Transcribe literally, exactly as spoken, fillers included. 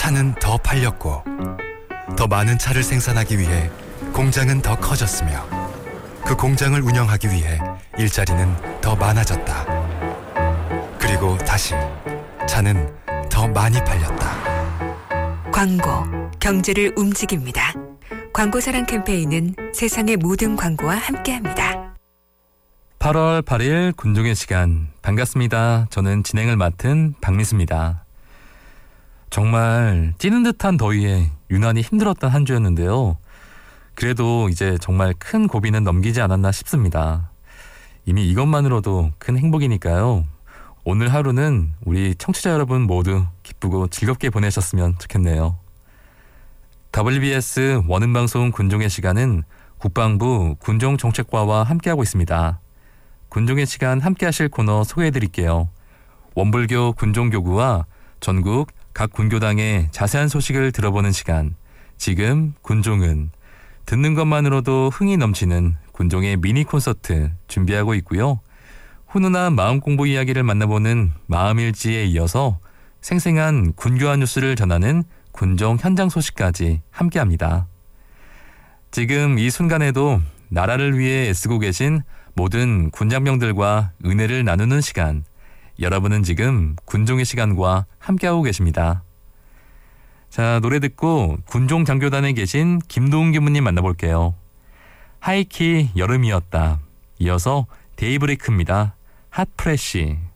차는 더 팔렸고 더 많은 차를 생산하기 위해 공장은 더 커졌으며 그 공장을 운영하기 위해 일자리는 더 많아졌다. 그리고 다시 차는 더 많이 팔렸다. 광고, 경제를 움직입니다. 광고사랑 캠페인은 세상의 모든 광고와 함께합니다. 팔월 팔일 군종의 시간, 반갑습니다. 저는 진행을 맡은 박미수입니다. 정말 찌는 듯한 더위에 유난히 힘들었던 한 주였는데요. 그래도 이제 정말 큰 고비는 넘기지 않았나 싶습니다. 이미 이것만으로도 큰 행복이니까요. 오늘 하루는 우리 청취자 여러분 모두 기쁘고 즐겁게 보내셨으면 좋겠네요. 더블유비에스 원음방송 군종의 시간은 국방부 군종정책과와 함께하고 있습니다. 군종의 시간 함께하실 코너 소개해드릴게요. 원불교 군종교구와 전국 각 군교당의 자세한 소식을 들어보는 시간, 지금 군종은 듣는 것만으로도 흥이 넘치는 군종의 미니 콘서트 준비하고 있고요. 훈훈한 마음 공부 이야기를 만나보는 마음일지에 이어서 생생한 군교화 뉴스를 전하는 군종 현장 소식까지 함께합니다. 지금 이 순간에도 나라를 위해 애쓰고 계신 모든 군장병들과 은혜를 나누는 시간, 여러분은 지금 군종의 시간과 함께하고 계십니다. 자, 노래 듣고 군종 장교단에 계신 김도훈 교무님 만나볼게요. 하이키 여름이었다. 이어서 데이브레이크입니다. 핫프레쉬.